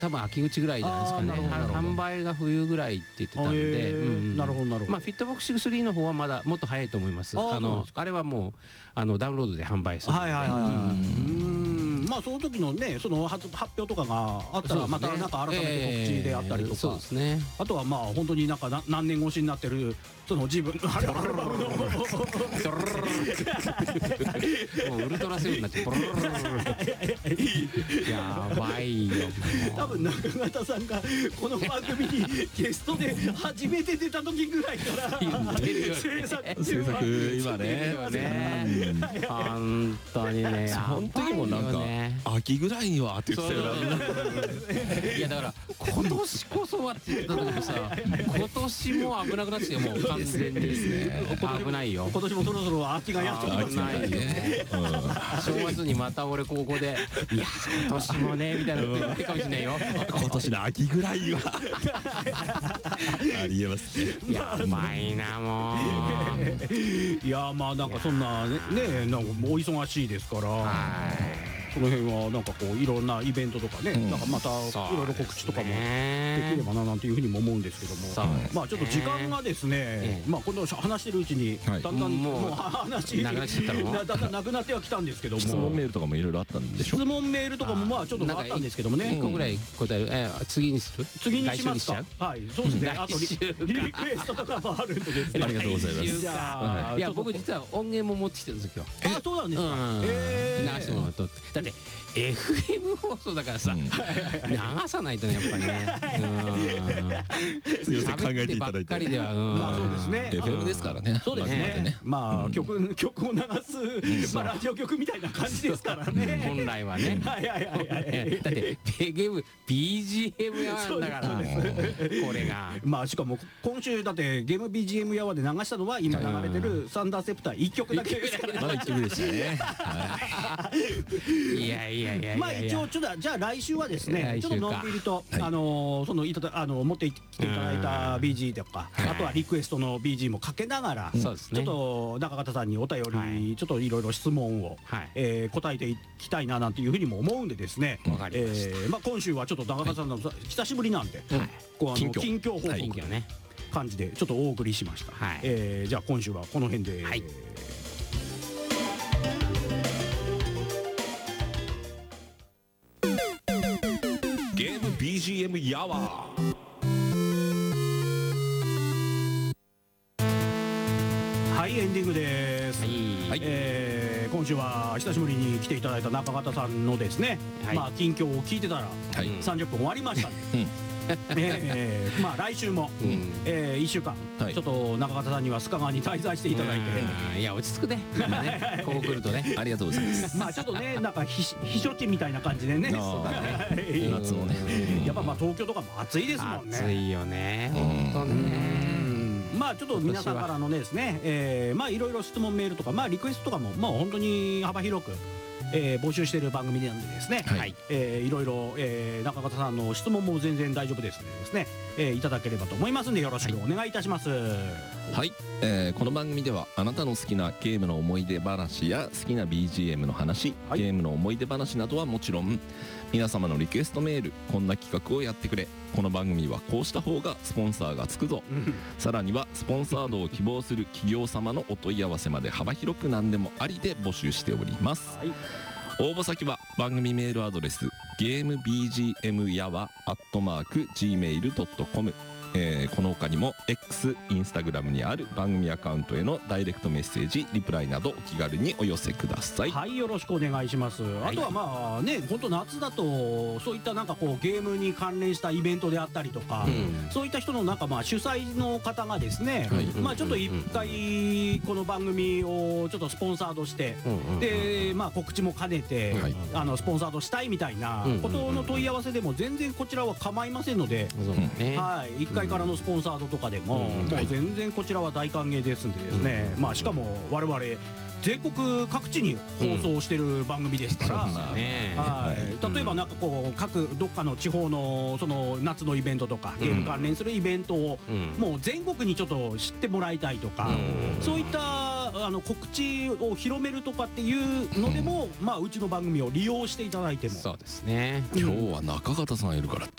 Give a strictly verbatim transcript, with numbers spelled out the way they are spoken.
多分秋口ぐらいじゃないですかね。販売が冬ぐらいって言ってたんで、 なるほどなるほど。 まあフィットボクシングスリーの方はまだもっと早いと思います。あのあれはもうあのダウンロードで販売する。 はいはいはいはい。うんまあその時のねその発発表とかがあったらまたなんか改めて告知であったりとか、 そうですね。 あとはまあ本当になんか何年越しになってるその自分のアルバムのもうウルトラセブンになってやばいよ。 多分中形さんがこの番組にゲストで初めて出た時ぐらいから制作制作今ね本当にね。 その時もなんか秋ぐらいにはって言ってたよな。 いやだから今年こそはって言ってた時もさ、今年も危なくなってたよもう完全にですね。危ないよ。 今年もそろそろ秋がやってきますね。正月にまた俺ここでいや今年もねみたいな言ってるかもしれないよ。 今年の秋ぐらいはありえますね。 やばいなもう。 いやまあなんかそんなねなんかお忙しいですから。その辺はなんかこういろんなイベントとかね、なんかまたいろいろ告知とかもできればななんていうふうにも思うんですけども、まあちょっと時間がですね、まあ今度話してるうちにだんだんもう話だんだんなくなってはきたんですけども、 質問メールとかもいろいろあったんでしょ。 質問メールとかもまあちょっとあったんですけどもね、 いっこぐらい答える。え次にする？ 次にしますか。はい、そうですね。あとリクエストとかもあるんでですね。 ありがとうございます。 いや僕実は音源も持ってきてるんですよ。 あ、そうなんですか。 流してもらうとだって エフエム 放送だからさ、流さないとねやっぱりね。 すみません考えていただいて。 ばっかりでは、 まあそうですね。 エフエム ですからね。 そうですね。まあ曲曲を流すまあラジオ曲みたいな感じですからね。 本来はね。 はいはいはいはい。 だってゲーム ビージーエム やなんだからこれが。まあしかも今週だってゲーム ビージーエム やわで流したのは今流れてるサンダーセプターいっきょくだけですから。 まだいっきょくでしたね。 いやいやいやいや。 まあ一応ちょっとじゃあ来週はですねちょっとのんびりとあのそのいただあの持ってきていただいた ビージー とかあとはリクエストの ビージー もかけながらちょっと中形さんにお便りちょっといろいろ質問をえ答えていきたいななんていうふうにも思うんでですねえまあ今週はちょっと中形さんの久しぶりなんでこう近況報告ね感じでちょっとお送りしましたえじゃあ今週はこの辺でゲーム ビージーエム やわはいエンディングです、 はいえー、今週は久しぶりに来ていただいた中形さんのですね、はい、まあ近況を聞いてたら、はい、さんじゅっぷん終わりましたね、うんえー、まあ来週も、うんえー、いっしゅうかん、はい、ちょっと中形さんには須賀川に滞在していただいていや落ち着くねねこう来るとねありがとうございますまあちょっとねなんか避暑地みたいな感じでねそうだね夏もねやっぱまあ東京とかも暑いですもんね暑いよね本当ねまあちょっと皆さんからのですねえまあいろいろ質問メールとかまあリクエストとかもまあ本当に幅広くえー、募集している番組なんでですね、はいえー、いろいろ、えー、中形さんの質問も全然大丈夫ですのでですね、えー、いただければと思いますのでよろしくお願いいたします。 はい、えー、この番組ではあなたの好きなゲームの思い出話や好きな ビージーエム の話、はい、ゲームの思い出話などはもちろん皆様のリクエストメールこんな企画をやってくれこの番組はこうした方がスポンサーがつくぞさらにはスポンサードを希望する企業様のお問い合わせまで幅広く何でもありで募集しております、はい、応募先は番組メールアドレスゲーム ビージーエム やわ アットマーク ジーメール ドットコムえー、この他にも X、インスタグラムにある番組アカウントへのダイレクトメッセージ、リプライなどお気軽にお寄せください。 はい、よろしくお願いします。はい、あとはまあね、本当夏だとそういったなんかこうゲームに関連したイベントであったりとか、うん、そういった人のなんかまあ主催の方がですね、はい、まあちょっと一回この番組をちょっとスポンサードして、うん、でまあ告知も兼ねて、はい、あのスポンサードしたいみたいなことの問い合わせでも全然こちらは構いませんので、うん、はい、一回からのスポンサードとかでも、うん、もう全然こちらは大歓迎ですんでですね、うん、まあしかも我々全国各地に放送してる番組ですから、うんはい、例えばなんかこう各どっかの地方のその夏のイベントとかゲーム関連するイベントをもう全国にちょっと知ってもらいたいとか、うん、そういったあの告知を広めるとかっていうのでも、まあうちの番組を利用していただいても。 そうですね。 今日は中方さんいるから